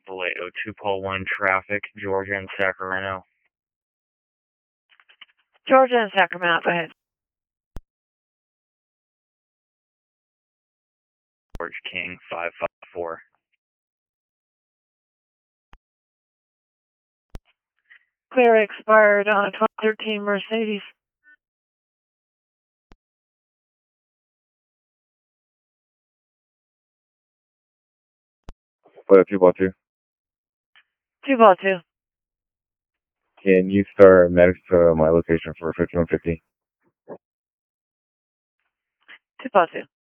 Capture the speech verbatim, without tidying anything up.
Vallejo, two Paul one traffic, Georgia and Sacramento. Georgia and Sacramento, go ahead. George King, five five four. Clear expired on a twenty thirteen Mercedes. What, two ball two? Two ball two. Can you start medics to my location for fifty-one fifty? Two ball two.